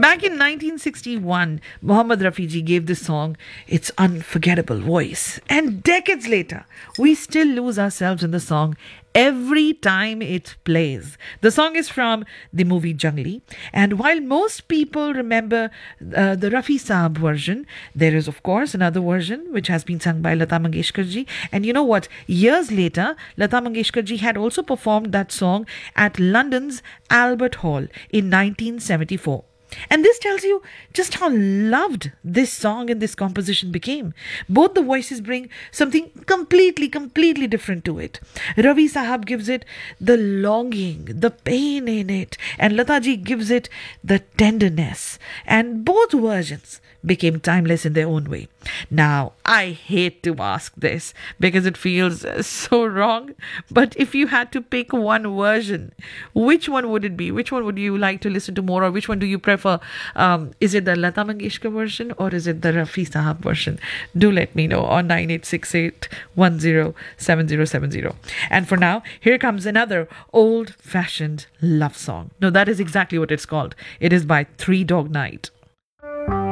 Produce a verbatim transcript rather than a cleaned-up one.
Back in nineteen sixty-one, Mohammad Rafi ji gave this song its unforgettable voice. And decades later, we still lose ourselves in the song every time it plays. The song is from the movie Jungli. And while most people remember uh, the Rafi Saab version, there is, of course, another version which has been sung by Lata Mangeshkar ji. And you know what? Years later, Lata Mangeshkar ji had also performed that song at London's Albert Hall in nineteen seventy-four. And this tells you just how loved this song and this composition became. Both the voices bring something completely, completely different to it. Ravi Sahab gives it the longing, the pain in it, and Lataji gives it the tenderness. And both versions became timeless in their own way. Now, I hate to ask this because it feels so wrong, but if you had to pick one version, which one would it be? Which one would you like to listen to more, or which one do you prefer? Um, is it the Lata Mangeshkar version or is it the Rafi Sahab version? Do let me know on nine eight six eight one zero seven zero seven zero. And for now, here comes another old-fashioned love song. No, that is exactly what it's called. It is by Three Dog Night.